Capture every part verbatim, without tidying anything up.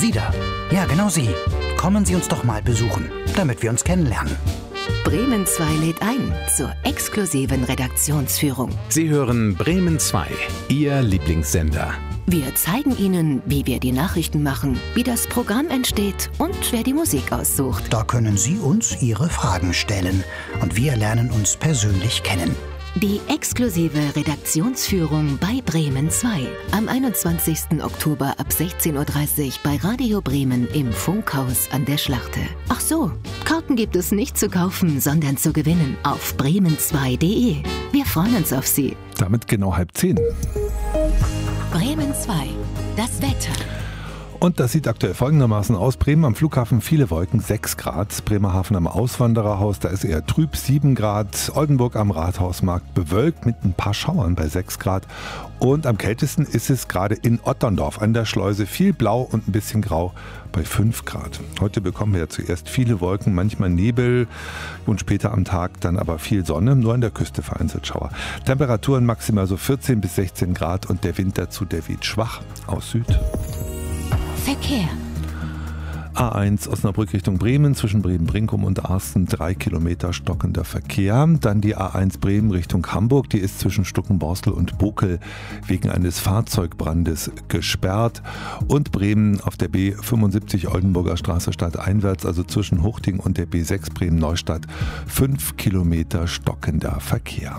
Sie da. Ja, genau Sie. Kommen Sie uns doch mal besuchen, damit wir uns kennenlernen. Bremen zwei lädt ein zur exklusiven Redaktionsführung. Sie hören Bremen zwei, Ihr Lieblingssender. Wir zeigen Ihnen, wie wir die Nachrichten machen, wie das Programm entsteht und wer die Musik aussucht. Da können Sie uns Ihre Fragen stellen und wir lernen uns persönlich kennen. Die exklusive Redaktionsführung bei Bremen zwei. Am einundzwanzigsten Oktober ab sechzehn Uhr dreißig bei Radio Bremen im Funkhaus an der Schlachte. Ach so, Karten gibt es nicht zu kaufen, sondern zu gewinnen auf bremen zwei punkt de. Wir freuen uns auf Sie. Damit genau halb zehn. Bremen zwei, das Wetter. Und das sieht aktuell folgendermaßen aus. Bremen am Flughafen viele Wolken, sechs Grad. Bremerhaven am Auswandererhaus, da ist eher trüb, sieben Grad. Oldenburg am Rathausmarkt bewölkt mit ein paar Schauern bei sechs Grad. Und am kältesten ist es gerade in Otterndorf an der Schleuse. Viel blau und ein bisschen grau bei fünf Grad. Heute bekommen wir ja zuerst viele Wolken, manchmal Nebel und später am Tag dann aber viel Sonne. Nur an der Küste vereinzelt Schauer. Temperaturen maximal so vierzehn bis sechzehn Grad und der Wind dazu, der weht schwach aus Süd. Verkehr. A eins Osnabrück Richtung Bremen, zwischen Bremen-Brinkum und Arsten drei Kilometer stockender Verkehr. Dann die A eins Bremen Richtung Hamburg, die ist zwischen Stuckenborstel und Bokel wegen eines Fahrzeugbrandes gesperrt. Und Bremen auf der B fünfundsiebzig Oldenburger Straße stadteinwärts, also zwischen Huchting und der B sechs Bremen-Neustadt, fünf Kilometer stockender Verkehr.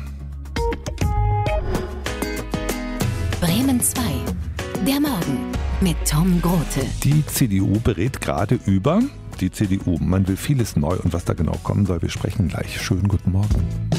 Bremen zwei, der Morgen. Mit Tom Grote. Die C D U berät gerade über die C D U. Man will vieles neu und was da genau kommen soll, wir sprechen gleich. Schönen guten Morgen.